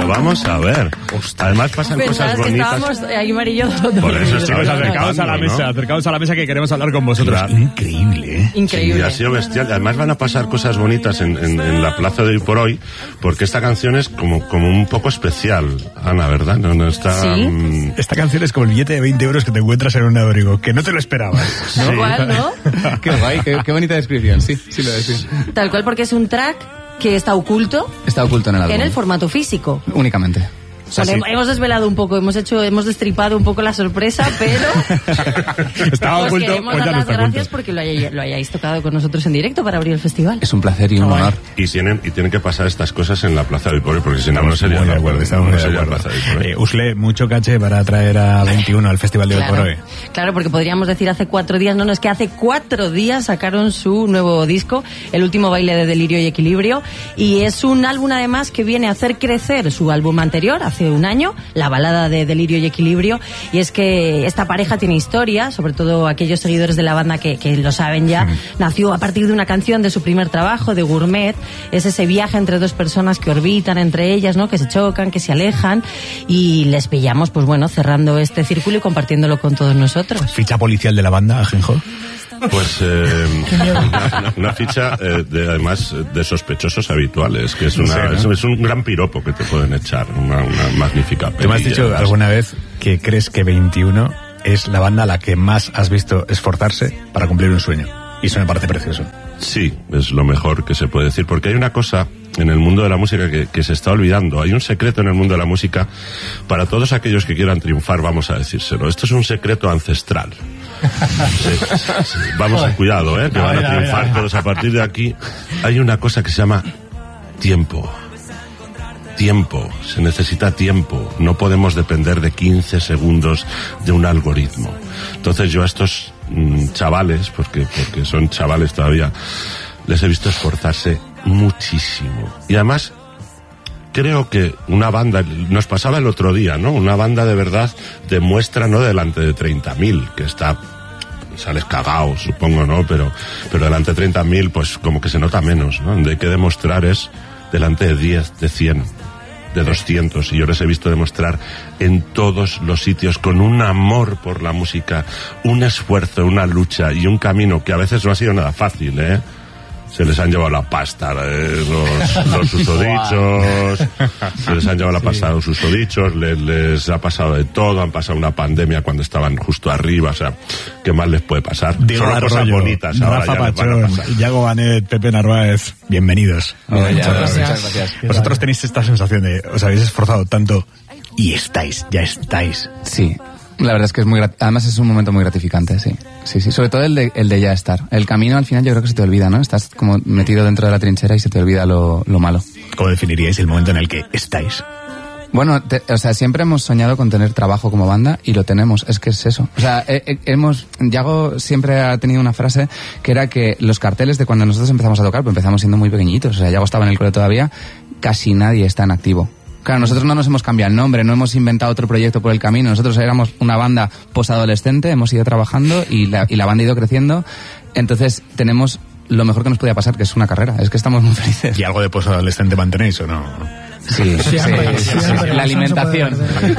vamos a ver. Además pasan cosas bonitas. Estábamos Aguimar y yo. Por eso chicos, acercaos a la mesa que queremos hablar con vosotros. Claro. Increíble, ¿eh? Increíble. Sí, ha sido bestial. Además van a pasar cosas bonitas en la plaza de Hoy por Hoy, porque esta canción es como un poco especial, Ana, ¿verdad? No está... ¿Sí? Esta canción es como el billete de 20 euros que te encuentras en un abrigo, que no te lo esperabas. Sí. Igual, ¿no? Qué guay, qué bonita descripción. Sí lo es. Sí. Tal cual, porque es un track que está oculto. Está oculto en el álbum. En el formato físico. Únicamente. O sea, Bueno, hemos desvelado un poco, hemos destripado un poco la sorpresa, pero Estaba os oculto, queremos dar las gracias porque lo hayáis tocado con nosotros en directo para abrir el festival. Es un placer y un honor. Y tienen que pasar estas cosas en la plaza de Hoy por Hoy, porque si no, no sería la plaza de Hoy por Hoy. Usle, mucho caché para traer a 21 al Festival de Hoy por Hoy. Claro, porque podríamos decir hace 4 días, no, es que hace 4 días sacaron su nuevo disco, El último baile de Delirio y Equilibrio, y es un álbum además que viene a hacer crecer su álbum anterior, hace un año, la balada de Delirio y Equilibrio, y es que esta pareja tiene historia, sobre todo aquellos seguidores de la banda que lo saben ya. Nació a partir de una canción de su primer trabajo, de Gourmet. Es ese viaje entre dos personas que orbitan entre ellas, ¿no? Que se chocan, que se alejan, y les pillamos, pues bueno, cerrando este círculo y compartiéndolo con todos nosotros. ¿Ficha policial de la banda, Ajenjo? Pues una ficha además de sospechosos habituales, que es un gran piropo que te pueden echar, una magnífica pelilla. ¿Tú me has dicho alguna vez que crees que 21 es la banda a la que más has visto esforzarse para cumplir un sueño? Y eso me parece precioso. Sí, es lo mejor que se puede decir, porque hay una cosa en el mundo de la música que se está olvidando. Hay un secreto en el mundo de la música para todos aquellos que quieran triunfar, vamos a decírselo. Esto es un secreto ancestral. Sí. Vamos a cuidado, que van a triunfar todos a partir de aquí. Hay una cosa que se llama tiempo. Se necesita tiempo. No podemos depender de 15 segundos de un algoritmo. Entonces yo a estos chavales, porque son chavales todavía, les he visto esforzarse muchísimo. Y además creo que una banda, nos pasaba el otro día, ¿no? Una banda de verdad demuestra, no delante de 30.000, que sales cagao, supongo, ¿no? Pero delante de 30.000, pues como que se nota menos, ¿no? Donde hay que demostrar es delante de 10, de 100, de 200, y yo les he visto demostrar en todos los sitios, con un amor por la música, un esfuerzo, una lucha y un camino que a veces no ha sido nada fácil, Se les han llevado la pasta los susodichos, se les han llevado la pasta los susodichos, les ha pasado de todo, han pasado una pandemia cuando estaban justo arriba, o sea, ¿qué más les puede pasar? Son cosas bonitas ahora. Rafa Pachón, Yago Banet, Pepe Narváez, bienvenidos. Muchas gracias. Vosotros tenéis esta sensación de, os habéis esforzado tanto y ya estáis. Sí. La verdad es que además es un momento muy gratificante, sí. Sobre todo el de ya estar. El camino al final yo creo que se te olvida, ¿no? Estás como metido dentro de la trinchera y se te olvida lo malo. ¿Cómo definiríais el momento en el que estáis? Bueno, siempre hemos soñado con tener trabajo como banda y lo tenemos, es que es eso. O sea, Yago siempre ha tenido una frase que era que los carteles de cuando nosotros empezamos a tocar, pues empezamos siendo muy pequeñitos, o sea, Yago estaba en el cole todavía, casi nadie está en activo. Claro, nosotros no nos hemos cambiado el nombre, no hemos inventado otro proyecto por el camino. Nosotros éramos una banda posadolescente, hemos ido trabajando y la banda ha ido creciendo. Entonces tenemos lo mejor que nos podía pasar, que es una carrera. Es que estamos muy felices. ¿Y algo de posadolescente mantenéis o no? Sí. La alimentación.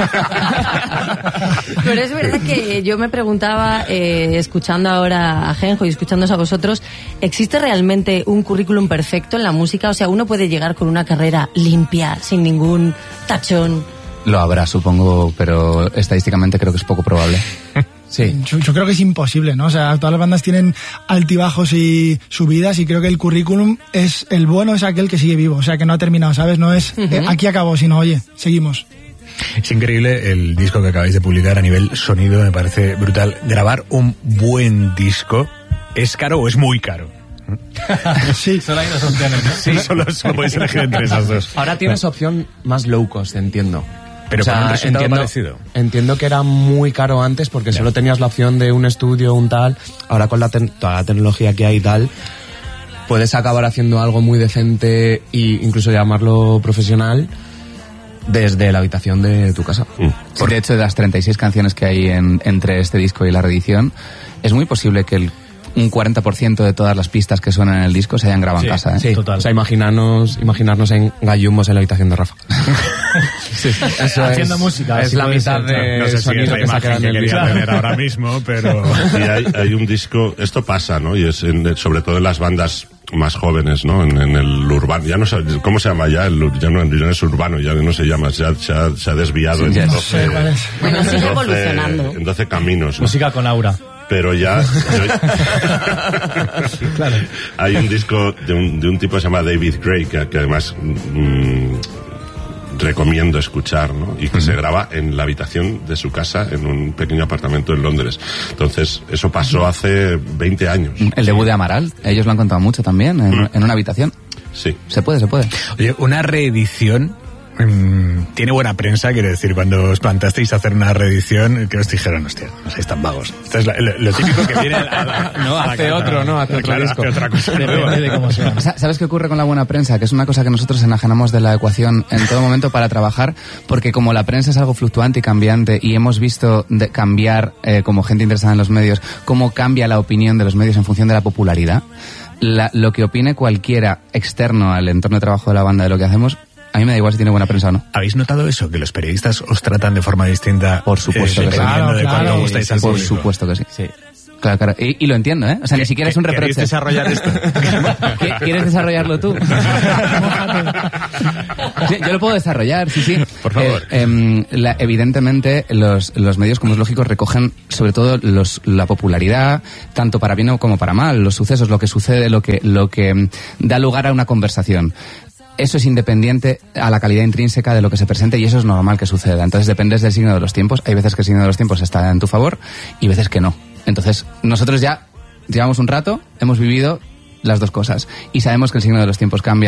Pero es verdad que yo me preguntaba, escuchando ahora a Genjo y escuchándoos a vosotros, ¿existe realmente un currículum perfecto en la música? O sea, ¿uno puede llegar con una carrera limpia, sin ningún tachón? Lo habrá, supongo, pero estadísticamente creo que es poco probable. Sí. Yo creo que es imposible, ¿no? O sea, todas las bandas tienen altibajos y subidas, y creo que el currículum es el bueno, es aquel que sigue vivo, o sea, que no ha terminado, ¿sabes? No es aquí acabó, sino oye, seguimos. Es increíble el disco que acabáis de publicar a nivel sonido, me parece brutal. Grabar un buen disco, ¿es caro o es muy caro? Sí. Solo hay dos opciones, ¿no? Sí, solo puedes elegir entre esas dos. Ahora tienes opción más low cost, entiendo. Pero con un resultado parecido. Entiendo que era muy caro antes porque solo tenías la opción de un estudio, un tal. Ahora con toda la tecnología que hay y tal, puedes acabar haciendo algo muy decente e incluso llamarlo profesional desde la habitación de tu casa. Sí, de hecho, de las 36 canciones que hay entre este disco y la reedición, es muy posible que un 40% de todas las pistas que suenan en el disco se hayan grabado en casa. Sí, total. O sea, imaginarnos en gallumbos en la habitación de Rafa. Eso haciendo música. Es la mitad de no sé si sonido es la que se ha imagen quedado que en el quería disco. tener ahora mismo, pero... Y hay un disco, esto pasa, ¿no? Y es sobre todo en las bandas más jóvenes, ¿no? En el urbano, ya no sé, ¿cómo se llama ya? Ya no es urbano, ya no se llama, se ha desviado en 12, Bueno, sigue evolucionando. en 12 caminos, ¿no? Música con aura. Pero ya... Claro. Hay un disco de un tipo que se llama David Gray, que además recomiendo escuchar, ¿no? Y que se graba en la habitación de su casa en un pequeño apartamento en Londres. Entonces, eso pasó hace 20 años. El debut de Amaral, ellos lo han contado mucho también, en una habitación. Sí. Se puede. Oye, una reedición tiene buena prensa, quiero decir, cuando os plantasteis a hacer una reedición, que os dijeron, hostia, no seáis tan vagos. Esto es lo típico que viene Hace otro disco. Hace otra cosa. Depende de cómo sea. ¿Sabes qué ocurre con la buena prensa? Que es una cosa que nosotros enajenamos de la ecuación en todo momento para trabajar, porque como la prensa es algo fluctuante y cambiante, y hemos visto cambiar, como gente interesada en los medios, cómo cambia la opinión de los medios en función de la popularidad, lo que opine cualquiera externo al entorno de trabajo de la banda de lo que hacemos, a mí me da igual si tiene buena prensa o no. ¿Habéis notado eso? Que los periodistas os tratan de forma distinta. Por supuesto que sí. Dependiendo de cuánto gustáis al Por público. supuesto que sí. Claro. Y lo entiendo, ¿eh? O sea, ni siquiera es un reproche. ¿Queréis desarrollar esto? ¿Quieres desarrollarlo tú? Sí, yo lo puedo desarrollar, sí. Por favor. Evidentemente, los medios, como es lógico, recogen sobre todo la popularidad, tanto para bien como para mal, los sucesos, lo que sucede, lo que da lugar a una conversación. Eso es independiente a la calidad intrínseca de lo que se presente, y eso es normal que suceda. Entonces dependes del signo de los tiempos. Hay veces que el signo de los tiempos está en tu favor y veces que no. Entonces nosotros ya llevamos un rato, hemos vivido las dos cosas y sabemos que el signo de los tiempos cambia